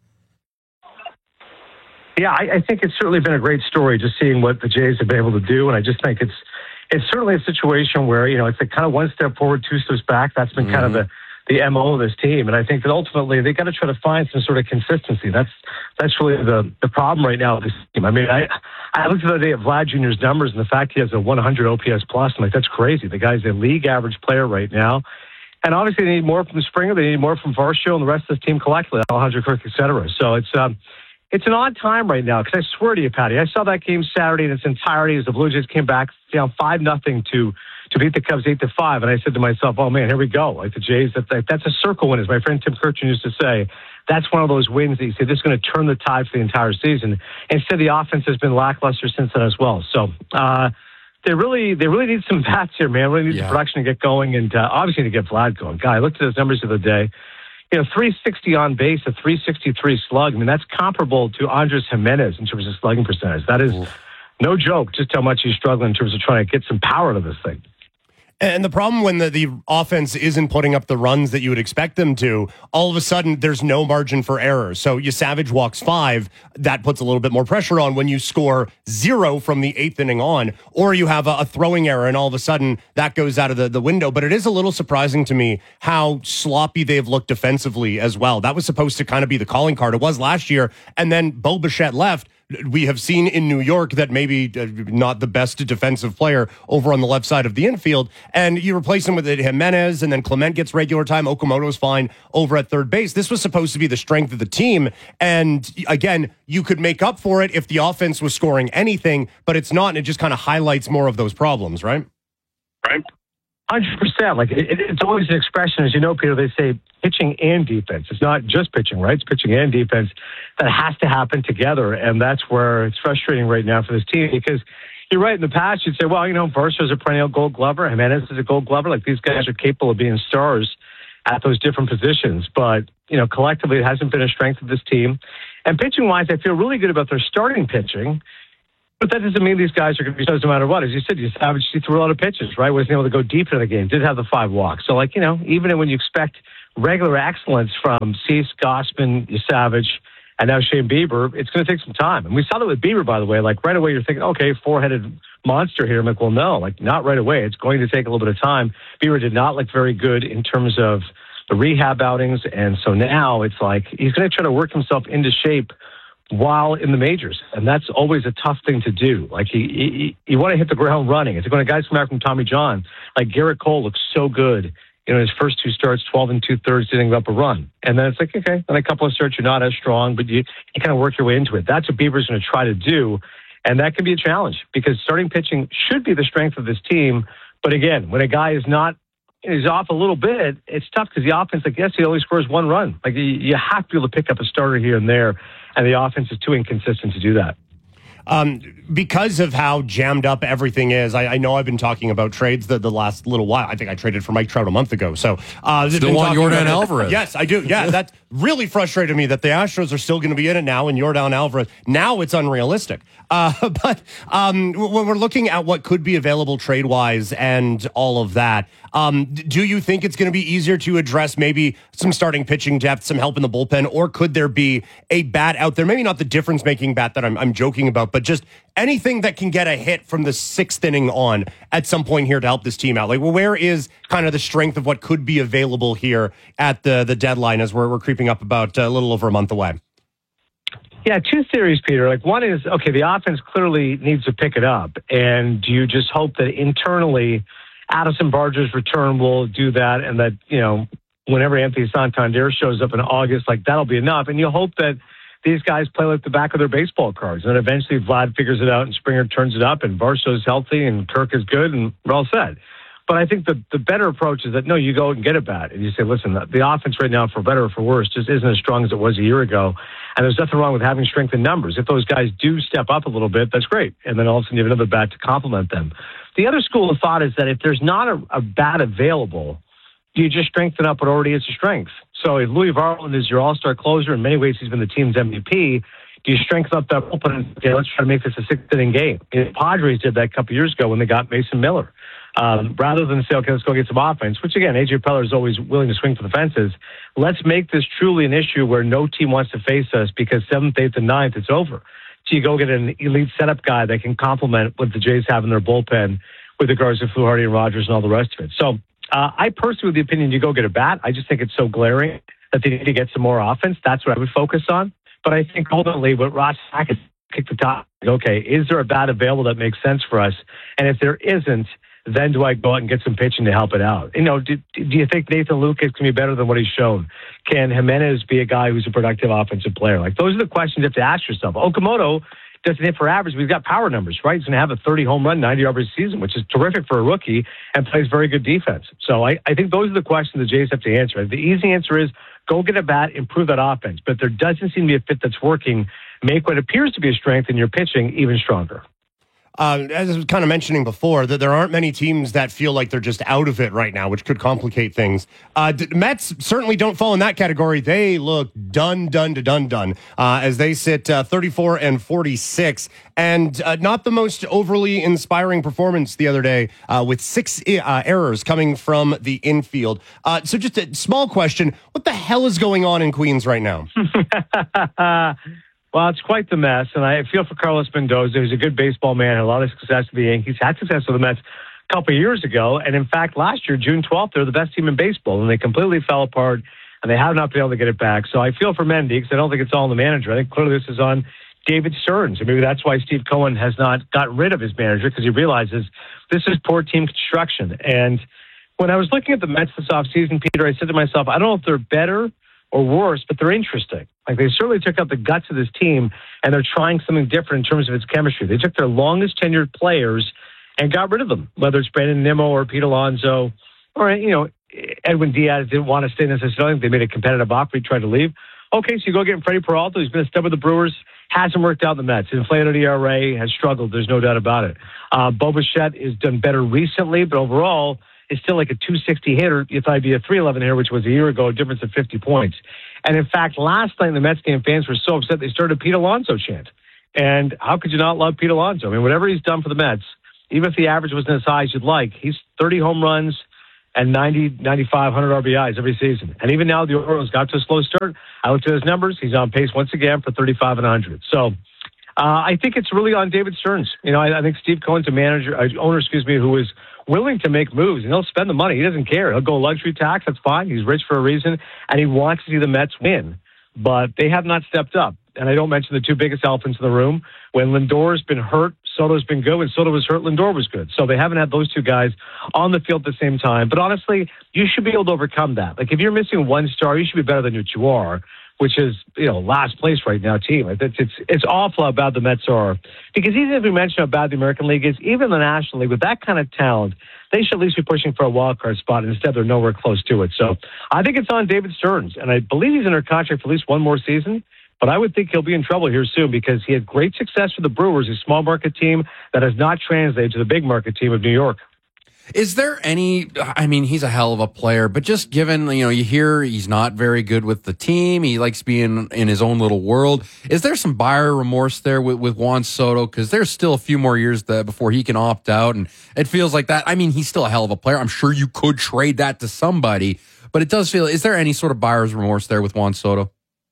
Yeah, I, I think it's certainly been a great story just seeing what the Jays have been able to do, and I just think it's It's certainly a situation where, you know, it's a kind of one step forward, two steps back. That's been mm-hmm. kind of the, the M O of this team. And I think that ultimately they got to try to find some sort of consistency. That's that's really the, the problem right now with this team. I mean, I I looked the other day at Vlad Junior's numbers and the fact he has a one hundred O P S plus. I'm like, that's crazy. The guy's a league average player right now. And obviously they need more from Springer. They need more from Varsho and the rest of this team collectively, Alejandro Kirk, et cetera. So it's... um. It's an odd time right now because I swear to you, Patty, I saw that game Saturday in its entirety as the Blue Jays came back down five nothing to to beat the Cubs eight to five, and I said to myself, "Oh man, here we go!" Like the Jays, that, that that's a circle win, as my friend Tim Kirchin used to say. That's one of those wins that you say this is going to turn the tide for the entire season. Instead, the offense has been lackluster since then as well. So uh, they really they really need some bats here, man. Really need yeah. the production to get going, and uh, obviously to get Vlad going. Guy, I looked at his numbers the other day. You know, three sixty on base, a three sixty-three slug. I mean, that's comparable to Andres Jimenez in terms of slugging percentage. That is no joke, just how much he's struggling in terms of trying to get some power to this thing. And the problem when the, the offense isn't putting up the runs that you would expect them to, all of a sudden there's no margin for error. So you Savage walks five, that puts a little bit more pressure on when you score zero from the eighth inning on, or you have a, a throwing error and all of a sudden that goes out of the, the window. But it is a little surprising to me how sloppy they've looked defensively as well. That was supposed to kind of be the calling card. It was last year. And then Bo Bichette left. We have seen in New York that maybe uh, not the best defensive player over on the left side of the infield, and you replace him with Jimenez, and then Clement gets regular time. Okamoto's fine over at third base. This was supposed to be the strength of the team, and again, you could make up for it if the offense was scoring anything, but it's not, and it just kind of highlights more of those problems, right? Right. one hundred percent. Like, it, it's always an expression, as you know, Peter, they say pitching and defense. It's not just pitching, right? It's pitching and defense that has to happen together, and that's where it's frustrating right now for this team, because you're right. In the past, you'd say, well, you know, Varsho's a perennial Gold Glover, Jimenez is a Gold Glover. Like, these guys are capable of being stars at those different positions, but, you know, collectively, it hasn't been a strength of this team. And pitching-wise, I feel really good about their starting pitching, but that doesn't mean these guys are going to be stars no matter what. As you said, you Savage, he threw a lot of pitches, right? Wasn't able to go deep into the game. Did have the five walks. So, like, you know, even when you expect regular excellence from Cease, Gausman, Savage, and now Shane Bieber, it's going to take some time. And we saw that with Bieber, by the way. Like, right away, you're thinking, okay, four-headed monster here. I'm like, well, no, like, not right away. It's going to take a little bit of time. Bieber did not look very good in terms of the rehab outings. And so now it's like he's going to try to work himself into shape while in the majors. And that's always a tough thing to do. Like, he, he, you want to hit the ground running. It's when a guy's come back from Tommy John, like Garrett Cole looks so good. You know, his first two starts, twelve and two-thirds, didn't give up a run. And then it's like, okay, then a couple of starts, you're not as strong, but you, you kind of work your way into it. That's what Bieber's going to try to do. And that can be a challenge because starting pitching should be the strength of this team. But again, when a guy is not, is off a little bit, it's tough because the offense, like, yes, he only scores one run. Like, you, you have to be able to pick up a starter here and there, and the offense is too inconsistent to do that. Um, because of how jammed up everything is, I, I know I've been talking about trades the, the last little while. I think I traded for Mike Trout a month ago. So uh, still want Yordan Alvarez. Yes, I do. Yeah, that really frustrated me that the Astros are still going to be in it now, and Yordan Alvarez. Now it's unrealistic. Uh, but um, when we're looking at what could be available trade-wise and all of that, um, do you think it's going to be easier to address maybe some starting pitching depth, some help in the bullpen, or could there be a bat out there? Maybe not the difference-making bat that I'm, I'm joking about, but just anything that can get a hit from the sixth inning on at some point here to help this team out. Like, well, where is kind of the strength of what could be available here at the, the deadline as we're, we're creeping up about a little over a month away? Yeah, two theories, Peter. Like, one is, okay, the offense clearly needs to pick it up. And do you just hope that internally Addison Barger's return will do that, and that, you know, whenever Anthony Santander shows up in August, like, that'll be enough. And you hope that these guys play like the back of their baseball cards. And eventually Vlad figures it out and Springer turns it up and Varsho's healthy and Kirk is good and we're all set. But I think the, the better approach is that, no, you go and get a bat. And you say, listen, the, the offense right now, for better or for worse, just isn't as strong as it was a year ago. And there's nothing wrong with having strength in numbers. If those guys do step up a little bit, that's great. And then all of a sudden you have another bat to complement them. The other school of thought is that if there's not a, a bat available, do you just strengthen up what already is a strength? So if Louis Varland is your all-star closer, in many ways he's been the team's M V P, do you strengthen up that bullpen and say, let's try to make this a sixth-inning game? You know, Padres did that a couple years ago when they got Mason Miller. Um, rather than say, okay, let's go get some offense, which, again, A J Preller is always willing to swing for the fences. Let's make this truly an issue where no team wants to face us because seventh, eighth, and ninth, it's over. So you go get an elite setup guy that can complement what the Jays have in their bullpen with regards to Fluharty and Rogers and all the rest of it. So uh, I personally, with the opinion, you go get a bat. I just think it's so glaring that they need to get some more offense. That's what I would focus on. But I think ultimately what Ross Hackett kicked the top, okay, is there a bat available that makes sense for us? And if there isn't, then do I go out and get some pitching to help it out? You know, do, do you think Nathan Lucas can be better than what he's shown? Can Jimenez be a guy who's a productive offensive player? Like, those are the questions you have to ask yourself. Okamoto doesn't hit for average, but he's got power numbers, right? He's going to have a thirty home run, ninety R B C season, which is terrific for a rookie, and plays very good defense. So I, I think those are the questions the Jays have to answer. The easy answer is go get a bat, improve that offense. But there doesn't seem to be a fit that's working. Make what appears to be a strength in your pitching even stronger. uh, as I was kind of mentioning before, that there aren't many teams that feel like they're just out of it right now, which could complicate things. Uh, the Mets certainly don't fall in that category. They look done, done, to done, done, uh, as they sit uh, thirty-four and forty-six, and uh, not the most overly inspiring performance the other day, uh, with six uh, errors coming from the infield. Uh, so just a small question: what the hell is going on in Queens right now? Well, it's quite the mess, and I feel for Carlos Mendoza. He's a good baseball man, had a lot of success with the Yankees, had success with the Mets a couple of years ago, and in fact, last year, June twelfth, they were the best team in baseball, and they completely fell apart, and they have not been able to get it back. So I feel for Mendy, because I don't think it's all on the manager. I think clearly this is on David Stearns, and maybe that's why Steve Cohen has not got rid of his manager, because he realizes this is poor team construction. And when I was looking at the Mets this offseason, Peter, I said to myself, I don't know if they're better or worse, but they're interesting. Like, they certainly took out the guts of this team, and they're trying something different in terms of its chemistry. They took their longest tenured players and got rid of them, whether it's Brandon Nimmo or Pete Alonso, or, you know, Edwin Diaz didn't want to stay necessarily. They made a competitive offer. He tried to leave. Okay, so you go get Freddie Peralta, who's been a stud with the Brewers, hasn't worked out in the Mets. Inflated E R A, has struggled. There's no doubt about it. Uh, Bo Bichette has done better recently, but overall is still like a two sixty hitter. If I'd be a three eleven hitter, which was a year ago, a difference of fifty points. And in fact, last night in the Mets game, fans were so upset they started a Pete Alonso chant. And how could you not love Pete Alonso? I mean, whatever he's done for the Mets, even if the average wasn't as high as you'd like, he's thirty home runs and ninety, ninety-five, one hundred R B Is every season. And even now the Orioles got to a slow start. I looked at his numbers. He's on pace once again for thirty-five and one hundred. So uh, I think it's really on David Stearns. You know, I, I think Steve Cohen's a manager, uh, owner, excuse me, who is willing to make moves, and he'll spend the money. He doesn't care. He'll go luxury tax. That's fine. He's rich for a reason, and he wants to see the Mets win. But they have not stepped up. And I don't mention the two biggest elephants in the room. When Lindor's been hurt, Soto's been good. When Soto was hurt, Lindor was good. So they haven't had those two guys on the field at the same time. But honestly, you should be able to overcome that. Like, if you're missing one star, you should be better than what you are, which is, you know, last place right now team. It's, it's, it's awful how bad the Mets are. Because even if we mention how bad the American League is, even the National League, with that kind of talent, they should at least be pushing for a wild card spot. And instead, they're nowhere close to it. So I think it's on David Stearns. And I believe he's under contract for at least one more season. But I would think he'll be in trouble here soon, because he had great success with the Brewers, a small market team that has not translated to the big market team of New York. Is there any, I mean, he's a hell of a player, but just given, you know, you hear he's not very good with the team. He likes being in his own little world. Is there some buyer remorse there with, with Juan Soto? Because there's still a few more years that, before he can opt out. And it feels like that. I mean, he's still a hell of a player. I'm sure you could trade that to somebody, but it does feel, is there any sort of buyer's remorse there with Juan Soto?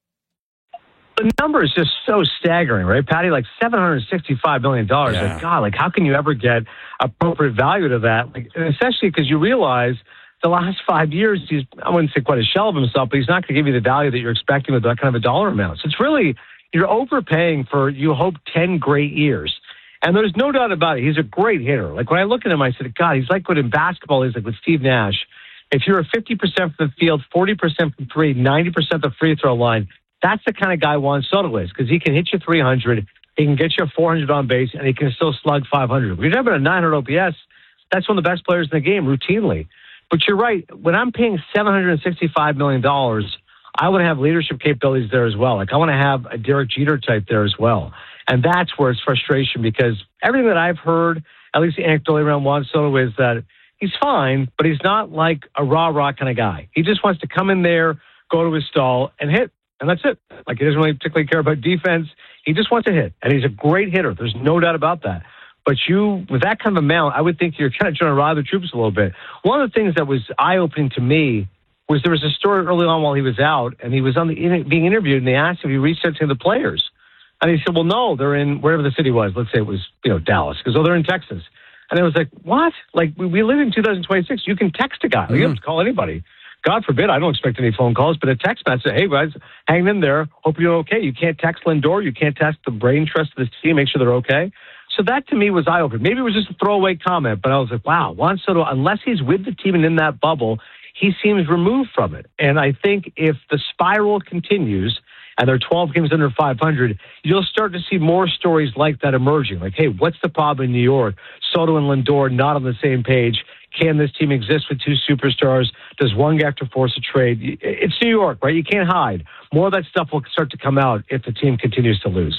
The number is just so staggering, right, Patty? Like seven hundred sixty-five million dollars. Yeah. Like, God, like, how can you ever get appropriate value to that? Like, especially because you realize the last five years, he's, I wouldn't say quite a shell of himself, but he's not going to give you the value that you're expecting with that kind of a dollar amount. So it's really, you're overpaying for, you hope, ten great years. And there's no doubt about it. He's a great hitter. Like, when I look at him, I said, God, he's like what in basketball is like with Steve Nash. If you're a fifty percent from the field, forty percent from three, ninety percent the free throw line, that's the kind of guy Juan Soto is, because he can hit you three hundred, he can get you a four hundred on base, and he can still slug five hundred. When you're having a nine hundred O P S, that's one of the best players in the game routinely. But you're right. When I'm paying seven hundred sixty-five million dollars, I want to have leadership capabilities there as well. Like, I want to have a Derek Jeter type there as well. And that's where it's frustration, because everything that I've heard, at least anecdotally around Juan Soto, is that he's fine, but he's not like a rah-rah kind of guy. He just wants to come in there, go to his stall, and hit. And that's it. Like, he doesn't really particularly care about defense. He just wants to hit. And he's a great hitter. There's no doubt about that. But you, with that kind of amount, I would think you're kind of trying to rile the troops a little bit. One of the things that was eye-opening to me was there was a story early on while he was out, and he was on the being interviewed, and they asked if he reached out to the players. And he said, well, no, they're in wherever the city was. Let's say it was, you know, Dallas. Because, oh, they're in Texas. And it was like, what? Like, we, we live in two thousand twenty-six. You can text a guy. Mm-hmm. You don't have to call anybody. God forbid, I don't expect any phone calls, but a text message, hey, guys, hang in there. Hope you're okay. You can't text Lindor. You can't text the brain trust of this team, make sure they're okay. So that, to me, was eye-opening. Maybe it was just a throwaway comment, but I was like, wow, Juan Soto, unless he's with the team and in that bubble, he seems removed from it. And I think if the spiral continues and there are twelve games under five hundred, you'll start to see more stories like that emerging. Like, hey, what's the problem in New York? Soto and Lindor not on the same page. Can this team exist with two superstars? Does one have to force a trade? It's New York, right? You can't hide. More of that stuff will start to come out if the team continues to lose.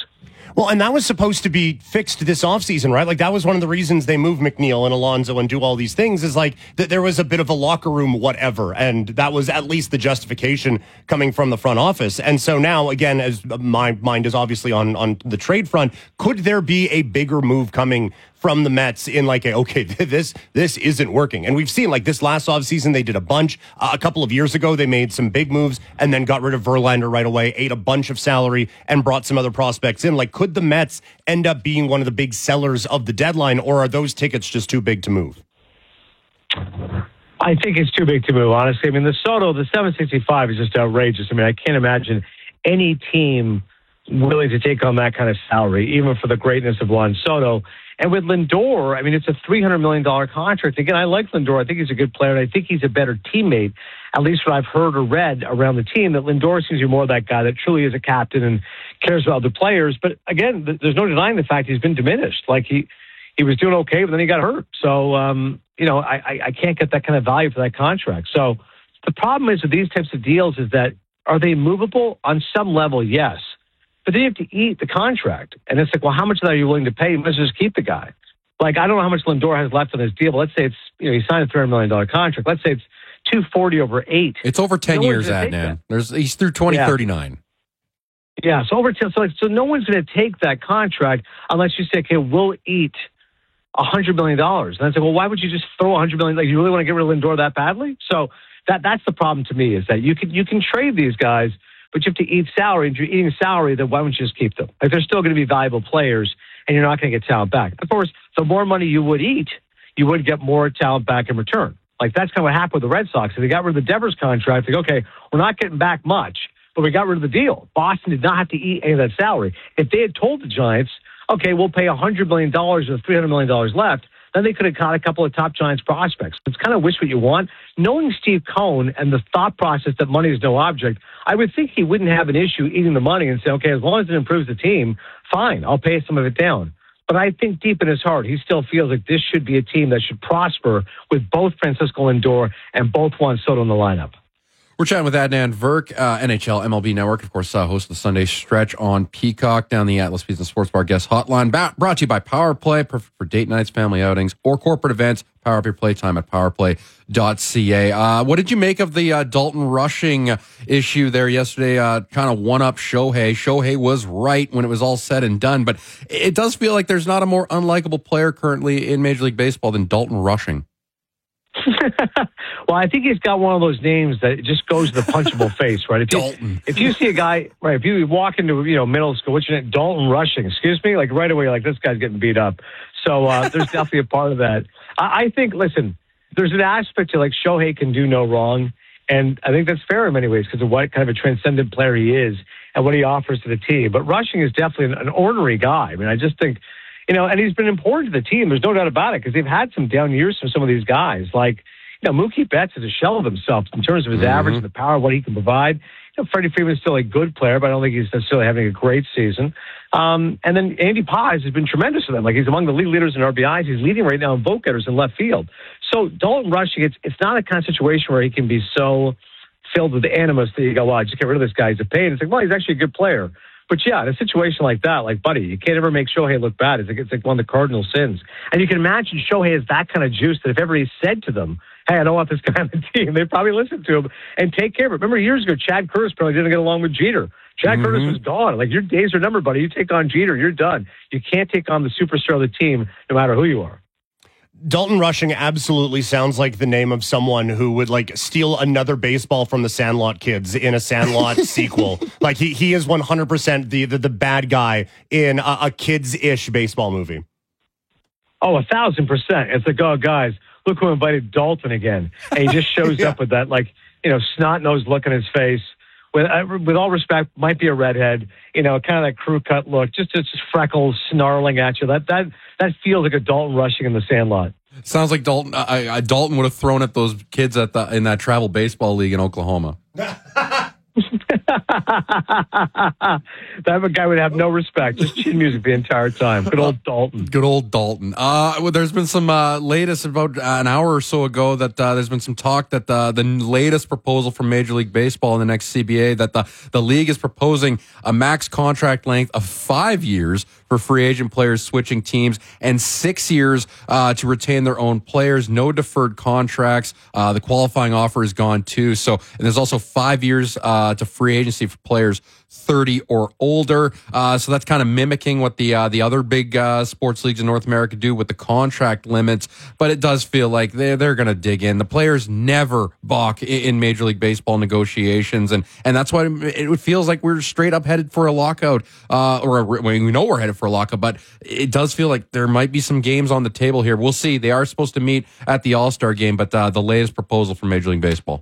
Well, and that was supposed to be fixed this offseason, right? Like, that was one of the reasons they moved McNeil and Alonso and do all these things, is like that there was a bit of a locker room whatever, and that was at least the justification coming from the front office. And so now, again, as my mind is obviously on, on the trade front, could there be a bigger move coming from the Mets in like a, okay, this this isn't working? And we've seen, like, this last offseason, they did a bunch. Uh, a couple of years ago, they made some big moves and then got rid of Verlander right away, ate a bunch of salary, and brought some other prospects in. Like, could the Mets end up being one of the big sellers of the deadline, or are those tickets just too big to move? I think it's too big to move, honestly. I mean, the Soto, the seven sixty-five is just outrageous. I mean, I can't imagine any team willing to take on that kind of salary, even for the greatness of Juan Soto. And with Lindor, I mean, it's a three hundred million dollars contract. Again, I like Lindor. I think he's a good player, and I think he's a better teammate, at least what I've heard or read around the team, that Lindor seems to be more of that guy that truly is a captain and cares about the players. But again, th- there's no denying the fact he's been diminished. Like, he, he was doing okay, but then he got hurt. So, um, you know, I, I, I can't get that kind of value for that contract. So the problem is with these types of deals is that, are they movable? On some level, yes. But then you have to eat the contract. And it's like, well, how much of that are you willing to pay? You must just keep the guy. Like, I don't know how much Lindor has left on his deal, but let's say it's, you know, he signed a three hundred million dollars contract. Let's say it's two hundred forty over eight. It's over ten no years, Adnan. There's He's through twenty thirty-nine. Yeah, so over ten. So, like, so no one's going to take that contract unless you say, okay, we'll eat one hundred million dollars. And I say, well, why would you just throw one hundred million dollars? Like, you really want to get rid of Lindor that badly? So that that's the problem to me, is that you can, you can trade these guys, but you have to eat salary. And if you're eating salary, then why don't you just keep them? Like, they're still going to be valuable players, and you're not going to get talent back. Of course, the more money you would eat, you would get more talent back in return. Like, that's kind of what happened with the Red Sox. If they got rid of the Devers contract, they go, okay, we're not getting back much, but we got rid of the deal. Boston did not have to eat any of that salary. If they had told the Giants, okay, we'll pay one hundred million dollars with three hundred million dollars left, then they could have caught a couple of top Giants prospects. It's kind of wish what you want. Knowing Steve Cohen and the thought process that money is no object, I would think he wouldn't have an issue eating the money and say, okay, as long as it improves the team, fine, I'll pay some of it down. But I think deep in his heart, he still feels like this should be a team that should prosper with both Francisco Lindor and both Juan Soto in the lineup. We're chatting with Adnan Virk, uh, N H L M L B Network, of course, uh, host of the Sunday Stretch on Peacock, down the Atlas Pizza Sports Bar guest hotline. Ba- brought to you by Power Play, perfect for date nights, family outings, or corporate events. Power up your playtime at powerplay dot c a. Uh, what did you make of the uh, Dalton Rushing issue there yesterday? Uh, kind of one up Shohei. Shohei was right when it was all said and done, but it does feel like there's not a more unlikable player currently in Major League Baseball than Dalton Rushing. Well, I think he's got one of those names that just goes to the punchable face, right? If you, Dalton. If you see a guy, right, if you walk into, you know, middle school, what's your name? Dalton Rushing, excuse me? Like, right away, you're like, this guy's getting beat up. So uh, there's definitely a part of that. I, I think, listen, there's an aspect to, like, Shohei can do no wrong. And I think that's fair in many ways because of what kind of a transcendent player he is and what he offers to the team. But Rushing is definitely an, an ornery guy. I mean, I just think, you know, and he's been important to the team. There's no doubt about it because they've had some down years from some of these guys. Like, you know, Mookie Betts is a shell of himself in terms of his mm-hmm. average and the power of what he can provide. You know, Freddie Freeman's still a good player, but I don't think he's necessarily having a great season. Um, and then Andy Paz has been tremendous for them. Like, he's among the league leaders in R B Is. He's leading right now in vote getters in left field. So Dalton Rushing, it's it's not a kind of situation where he can be so filled with animus that you go, well, I just get rid of this guy. He's a pain. It's like, well, he's actually a good player. But yeah, in a situation like that, like, buddy, you can't ever make Shohei look bad. It's like, it's like one of the cardinal sins. And you can imagine Shohei has that kind of juice that if ever he said to them, hey, I don't want this guy on the team, they'd probably listen to him and take care of it. Remember years ago, Chad Curtis probably didn't get along with Jeter. Chad mm-hmm. Curtis was gone. Like, your days are numbered, buddy. You take on Jeter, you're done. You can't take on the superstar of the team no matter who you are. Dalton Rushing absolutely sounds like the name of someone who would, like, steal another baseball from the Sandlot kids in a Sandlot sequel. Like, he he is one hundred percent the, the, the bad guy in a, a kids-ish baseball movie. Oh, a thousand percent. It's like, oh, guys, look who invited Dalton again. And he just shows yeah. up with that, like, you know, snot-nosed look on his face. With, uh, with all respect, might be a redhead, you know, kind of that crew cut look, just just freckles snarling at you. That that that feels like a Dalton Rushing in the Sandlot. Sounds like Dalton. Uh, uh, Dalton would have thrown at those kids at the in that travel baseball league in Oklahoma. That guy would have no respect. Just chin music the entire time. Good old Dalton. Good old Dalton. Uh, well, there's been some uh, latest about uh, an hour or so ago that uh, there's been some talk that uh, the latest proposal from Major League Baseball in the next C B A that the, the league is proposing a max contract length of five years for free agent players switching teams and six years uh, to retain their own players. No deferred contracts. Uh, the qualifying offer is gone too. So, and there's also five years uh, to free agency for players thirty or older. Uh, so that's kind of mimicking what the uh, the other big uh, sports leagues in North America do with the contract limits. But it does feel like they're, they're going to dig in. The players never balk in Major League Baseball negotiations. And, and that's why it feels like we're straight up headed for a lockout. Uh, or a, we know we're headed for a lockout, but it does feel like there might be some games on the table here. We'll see. They are supposed to meet at the All-Star game, but uh, the latest proposal from Major League Baseball.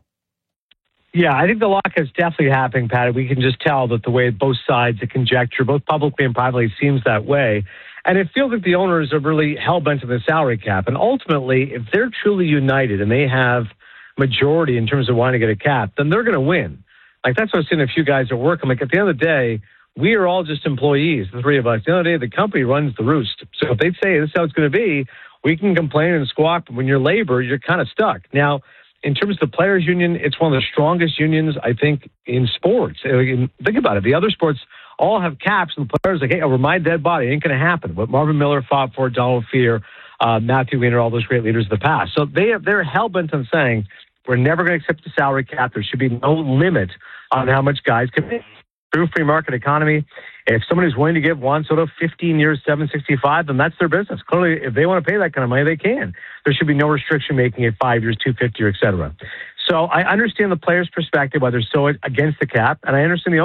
Yeah, I think the lockout's definitely happening, Pat. We can just tell that the way both sides, the conjecture, both publicly and privately, seems that way. And it feels like the owners are really hell-bent on the salary cap. And ultimately, if they're truly united and they have majority in terms of wanting to get a cap, then they're going to win. Like, that's what I've seen a few guys at work. I'm like, at the end of the day, we are all just employees, the three of us. At the end of the day, the company runs the roost. So if they say this is how it's going to be, we can complain and squawk. But when you're labor, you're kind of stuck. Now, in terms of the players' union, it's one of the strongest unions, I think, in sports. Think about it. The other sports all have caps, and the players are like, hey, over my dead body, it ain't going to happen. What Marvin Miller fought for, Donald Fear, uh, Matthew Weiner, all those great leaders of the past. So they have, they're hell-bent on saying, we're never going to accept the salary cap. There should be no limit on how much guys can make. True free market economy. If someone who's willing to give Juan Soto fifteen years, seven sixty-five, then that's their business. Clearly, if they want to pay that kind of money, they can. There should be no restriction making it five years, two fifty, or et cetera. So I understand the player's perspective, why they're so against the cap, and I understand the